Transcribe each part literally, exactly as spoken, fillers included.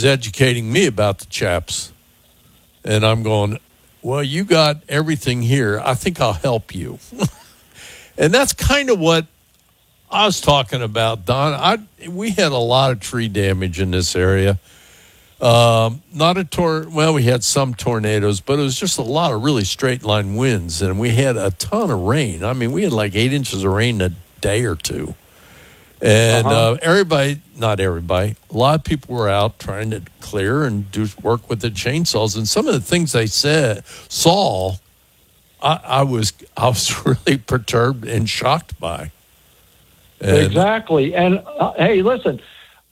was educating me about the chaps. And I'm going, well, you got everything here. I think I'll help you. And that's kind of what I was talking about, Don. I we had a lot of tree damage in this area. Um, not a tor. Well, we had some tornadoes, but it was just a lot of really straight line winds, and we had a ton of rain. I mean, we had like eight inches of rain in a day or two, and uh-huh. uh, everybody, not everybody, a lot of people were out trying to clear and do work with the chainsaws. And some of the things they said saw, I, I was I was really perturbed and shocked by. And, exactly, and uh, hey, listen.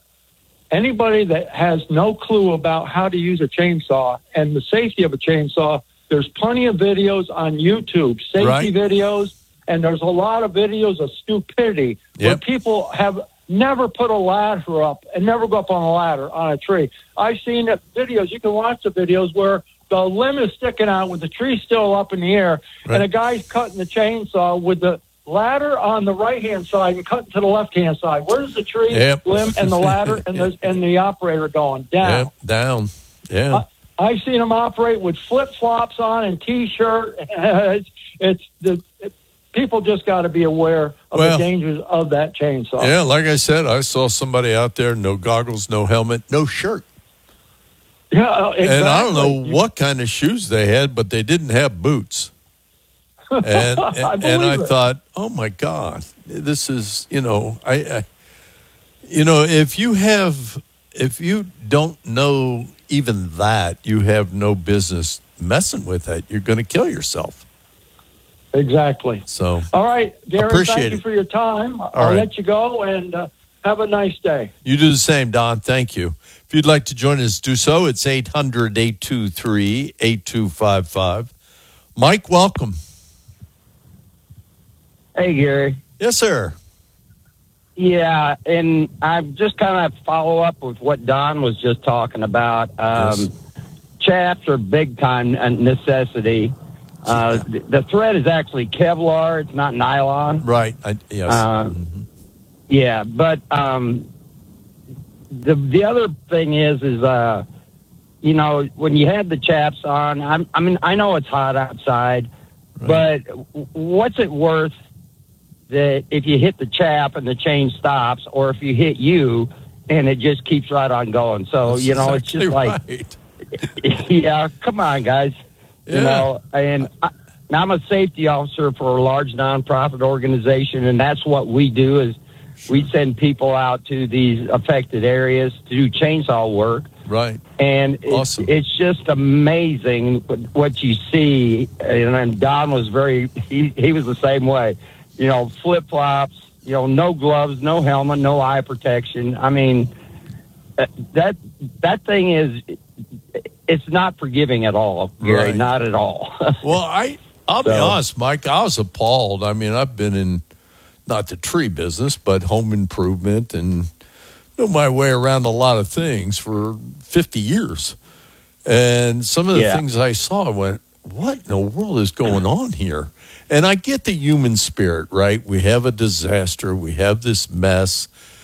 Anybody that has no clue about how to use a chainsaw and the safety of a chainsaw, there's plenty of videos on YouTube, safety right. videos, and there's a lot of videos of stupidity yep. where people have never put a ladder up and never go up on a ladder on a tree. I've seen videos, you can watch the videos where the limb is sticking out with the tree still up in the air, right. and a guy's cutting the chainsaw with the ladder on the right-hand side and cutting to the left-hand side. Where's the tree, yep. limb, and the ladder and the and the operator going? Down. Yep, down. Yeah. I, I've seen them operate with flip-flops on and T-shirt. it's, it's the it, people just got to be aware of well, the dangers of that chainsaw. Yeah, like I said, I saw somebody out there, no goggles, no helmet, no shirt. Yeah, exactly. And I don't know what kind of shoes they had, but they didn't have boots. And and I, and I thought, oh my God, this is, you know, I, I, you know, if you have, if you don't know even that, you have no business messing with it. You're going to kill yourself. Exactly. So, all right, Darren, appreciate thank you it. for your time. All I'll right. let you go and uh, have a nice day. You do the same, Don. Thank you. If you'd like to join us, do so. It's eight hundred, eight two three, eight two five five. Mike, welcome. Hey, Gary. Yes, sir. Yeah, and I just kind of follow up with what Don was just talking about. Um, yes. Chaps are big-time necessity. Uh, the, the thread is actually Kevlar. It's not nylon. Right. I, yes. Uh, mm-hmm. Yeah, but um, the the other thing is, is uh, you know, when you had the chaps on, I'm, I mean, I know it's hot outside, right. but what's it worth that if you hit the chap and the chain stops, or if you hit you and it just keeps right on going? So, That's you know, exactly it's just like, right. yeah, come on, guys. Yeah. You know, and I, I'm a safety officer for a large nonprofit organization, and that's what we do is we send people out to these affected areas to do chainsaw work. Right. And it's, awesome. it's just amazing what you see. And, and Don was very, he, he was the same way. You know, flip-flops, you know, no gloves, no helmet, no eye protection. I mean, that that thing is, it's not forgiving at all, Gary, right. not at all. Well, I, I'll so, be honest, Mike, I was appalled. I mean, I've been in, not the tree business, but home improvement and know my way around a lot of things for fifty years. And some of the yeah. things I saw, I went, what in the world is going on here? And I get the human spirit, right? We have a disaster. We have this mess.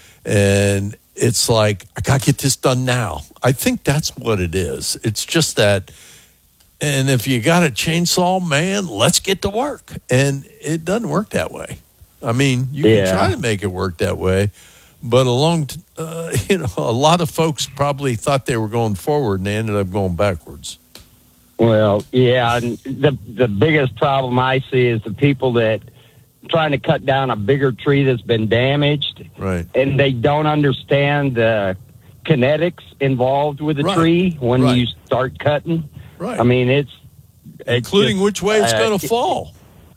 And it's like, I got to get this done now. I think that's what it is. It's just that, and if you got a chainsaw, man, let's get to work. And it doesn't work that way. I mean, you yeah. can try to make it work that way. But along, uh, you know, a lot of folks probably thought they were going forward and they ended up going backwards. Well, yeah, and the the biggest problem I see is the people that trying to cut down a bigger tree that's been damaged, right? And they don't understand the kinetics involved with the right. tree when right. you start cutting. Right. I mean, it's, it's including just, which way it's uh, going to fall.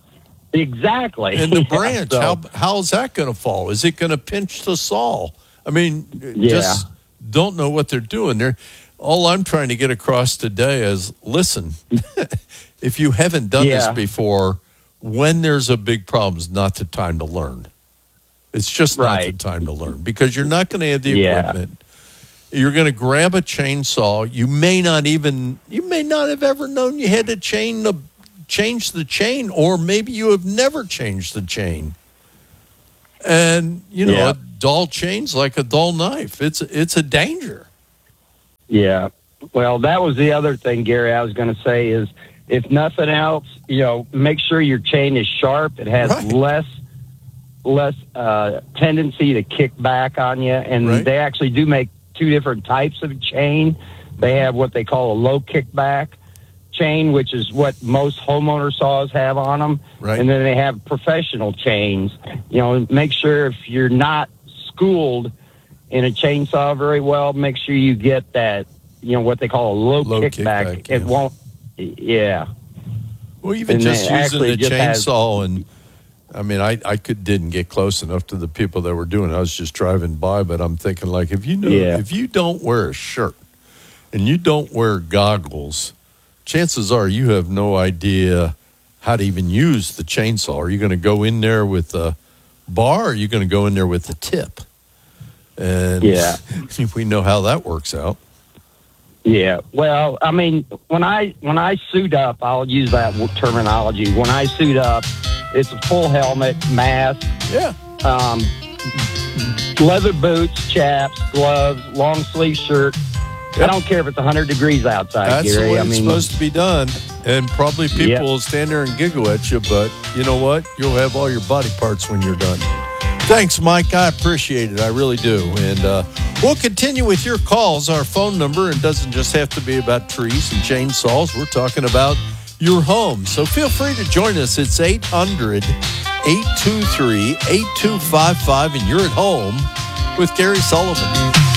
Exactly. And the yeah, branch, so. how how's that going to fall? Is it going to pinch the saw? I mean, yeah. just don't know what they're doing. They're all I'm trying to get across today is, listen, if you haven't done yeah. this before, when there's a big problem, is not the time to learn. It's just right. not the time to learn because you're not going to have the yeah. equipment. You're going to grab a chainsaw. You may not even, you may not have ever known you had to chain the, change the chain, or maybe you have never changed the chain. And, you know, yeah. a dull chain's like a dull knife. It's, it's a danger. Yeah. Well, that was the other thing, Gary, I was going to say is, if nothing else, you know, make sure your chain is sharp. It has Right. less less uh, tendency to kick back on you. And Right. they actually do make two different types of chain. They have what they call a low kickback chain, which is what most homeowner saws have on them. Right. And then they have professional chains. You know, make sure if you're not schooled in a chainsaw very well, make sure you get that, you know, what they call a low, Low kickback. kickback, It yeah. won't, yeah. Well, even And just it using actually the just has- chainsaw, and I mean, I, I could didn't get close enough to the people that were doing it. I was just driving by, but I'm thinking, like, if you know, Yeah. if you don't wear a shirt and you don't wear goggles, chances are you have no idea how to even use the chainsaw. Are you going to go in there with a bar, or are you going to go in there with a tip? And Yeah. we know how that works out. Yeah. Well, I mean, when I when I suit up, I'll use that w- terminology. When I suit up, it's a full helmet, mask, Yeah. um, leather boots, chaps, gloves, long sleeve shirt. I don't care if it's one hundred degrees outside, That's Gary. the way I it's mean, supposed to be done. And probably people Yep. will stand there and giggle at you, but you know what? You'll have all your body parts when you're done. Thanks, Mike. I appreciate it. I really do. And uh, we'll continue with your calls. Our phone number, and doesn't just have to be about trees and chainsaws. We're talking about your home. So feel free to join us. It's eight hundred, eight two three, eight two five five, and you're at home with Gary Sullivan.